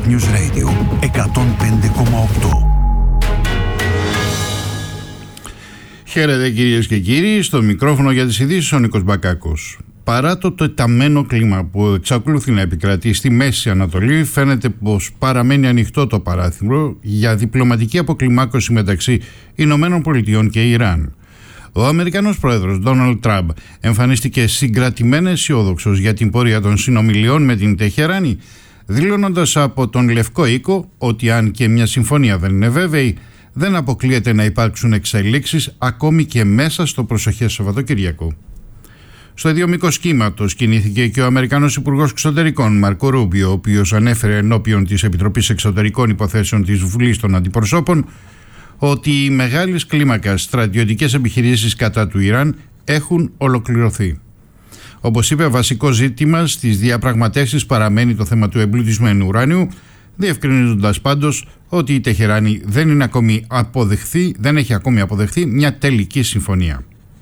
Earth News Radio 105,8. Χαίρετε κυρίες και κύριοι, στο μικρόφωνο για τις ειδήσεις ο Νίκος Μπακάκος. Παρά το τεταμένο κλίμα που εξακολουθεί να επικρατεί στη Μέση Ανατολή, φαίνεται πως παραμένει ανοιχτό το παράθυρο για διπλωματική αποκλιμάκωση μεταξύ Ηνωμένων Πολιτειών και Ιράν. Ο Αμερικανός πρόεδρος Ντόναλντ Τραμπ εμφανίστηκε συγκρατημένα αισιόδοξος για την πορεία των συνομιλιών με την Τεχεράνη, δηλώνοντας από τον Λευκό Οίκο ότι αν και μια συμφωνία δεν είναι βέβαιη, δεν αποκλείεται να υπάρξουν εξελίξεις ακόμη και μέσα στο προσεχές Σαββατοκύριακο. Στο ίδιο μήκος κύματος κινήθηκε και ο Αμερικανός Υπουργός Εξωτερικών Μάρκο Ρούμπιο, ο οποίος ανέφερε ενώπιον της Επιτροπής Εξωτερικών Υποθέσεων της Βουλής των Αντιπροσώπων ότι οι μεγάλες κλίμακας στρατιωτικές επιχειρήσεις κατά του Ιράν έχουν ολοκληρωθεί. Όπως είπε, βασικό ζήτημα στις διαπραγματεύσεις παραμένει το θέμα του εμπλουτισμένου ουράνιου, διευκρινίζοντας πάντως ότι η Τεχεράνη δεν έχει ακόμη αποδεχθεί μια τελική συμφωνία.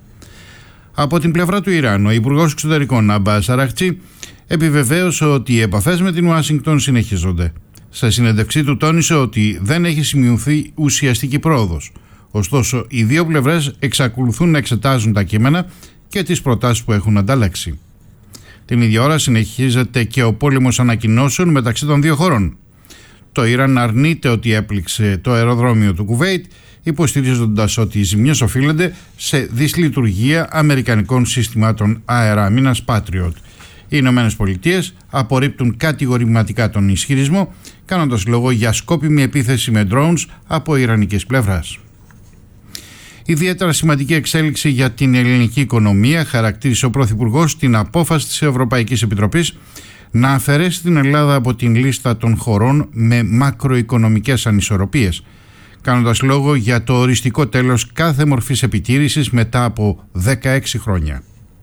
Από την πλευρά του Ιράν, ο Υπουργός Εξωτερικών Αμπάς Αραχτζή επιβεβαίωσε ότι οι επαφές με την Ουάσιγκτον συνεχίζονται. Σε συνέντευξή του τόνισε ότι δεν έχει σημειωθεί ουσιαστική πρόοδος. Ωστόσο, οι δύο πλευρές εξακολουθούν να εξετάζουν τα κείμενα και τις προτάσεις που έχουν ανταλλάξει. Την ίδια ώρα συνεχίζεται και ο πόλεμος ανακοινώσεων μεταξύ των δύο χωρών. Το Ιράν αρνείται ότι έπληξε το αεροδρόμιο του Κουβέιτ, υποστηρίζοντας ότι οι ζημιές οφείλονται σε δυσλειτουργία αμερικανικών συστημάτων αεράμινας Patriot. Οι Ηνωμένες Πολιτείες απορρίπτουν κατηγορηματικά τον ισχυρισμό, κάνοντας λόγο για σκόπιμη επίθεση με drones από ιρανικής πλευράς. Ιδιαίτερα σημαντική εξέλιξη για την ελληνική οικονομία χαρακτήρισε ο Πρωθυπουργός την απόφαση της Ευρωπαϊκής Επιτροπής να αφαιρέσει την Ελλάδα από την λίστα των χωρών με μακροοικονομικές ανισορροπίες, κάνοντας λόγο για το οριστικό τέλος κάθε μορφής επιτήρησης μετά από 16 χρόνια.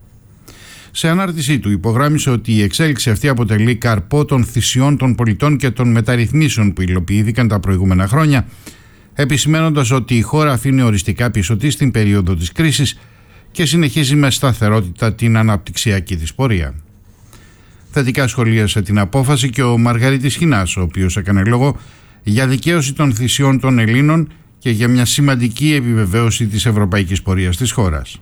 Σε ανάρτησή του υπογράμμισε ότι η εξέλιξη αυτή αποτελεί καρπό των θυσιών των πολιτών και των μεταρρυθμίσεων που υλοποιήθηκαν τα προηγούμενα χρόνια, επισημαίνοντας ότι η χώρα αφήνει οριστικά πίσω της την περίοδο της κρίσης και συνεχίζει με σταθερότητα την αναπτυξιακή της πορεία. Θετικά σχολίασε την απόφαση και ο Μαργαρίτης Χινάς, ο οποίος έκανε λόγο για δικαίωση των θυσιών των Ελλήνων και για μια σημαντική επιβεβαίωση της ευρωπαϊκής πορείας της χώρας.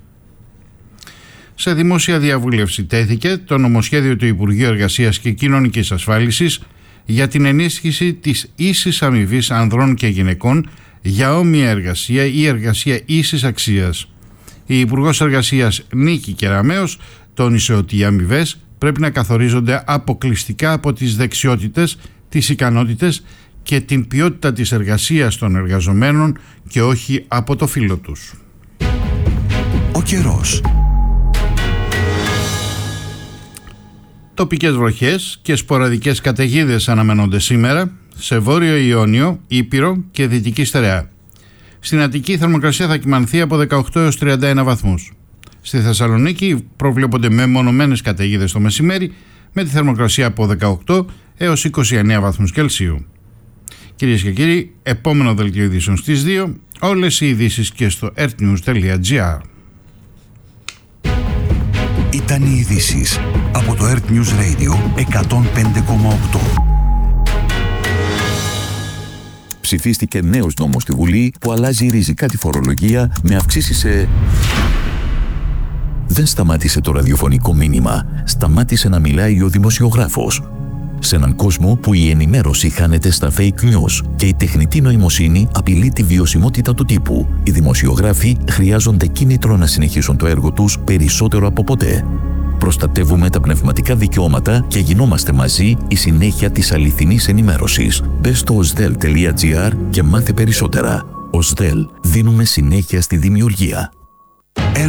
Σε δημόσια διαβούλευση τέθηκε το νομοσχέδιο του Υπουργείου Εργασίας και Κοινωνικής Ασφάλισης για την ενίσχυση της ίσης αμοιβής ανδρών και γυναικών για όμοια εργασία ή εργασία ίσης αξίας. Η Υπουργός Εργασίας Νίκη Κεραμέως τόνισε ότι οι αμοιβές πρέπει να καθορίζονται αποκλειστικά από τις δεξιότητες, τις ικανότητες και την ποιότητα της εργασίας των εργαζομένων και όχι από το φύλο τους. Ο καιρός. Τοπικές βροχές και σποραδικές καταιγίδες αναμένονται σήμερα σε Βόρειο Ιόνιο, Ήπειρο και Δυτική Στερεά. Στην Αττική η θερμοκρασία θα κυμανθεί από 18 έως 31 βαθμούς. Στη Θεσσαλονίκη προβλέπονται μεμονωμένες καταιγίδες το μεσημέρι με τη θερμοκρασία από 18 έως 29 βαθμούς Κελσίου. Κυρίες και κύριοι, επόμενο δελτίο ειδήσεων στις 2, όλες οι ειδήσεις και στο earthnews.gr. Ήταν οι ειδήσεις από το Earth News Radio 105,8. Ψηφίστηκε νέος νόμος στη Βουλή που αλλάζει ριζικά τη φορολογία με αυξήσεις σε... Δεν σταμάτησε το ραδιοφωνικό μήνυμα, σταμάτησε να μιλάει ο δημοσιογράφος. Σε έναν κόσμο που η ενημέρωση χάνεται στα fake news και η τεχνητή νοημοσύνη απειλεί τη βιωσιμότητα του τύπου, οι δημοσιογράφοι χρειάζονται κίνητρο να συνεχίσουν το έργο τους περισσότερο από ποτέ. Προστατεύουμε τα πνευματικά δικαιώματα και γινόμαστε μαζί η συνέχεια της αληθινής ενημέρωσης. Μπες στο osdel.gr και μάθε περισσότερα. Osdel, δίνουμε συνέχεια στη δημιουργία. Earth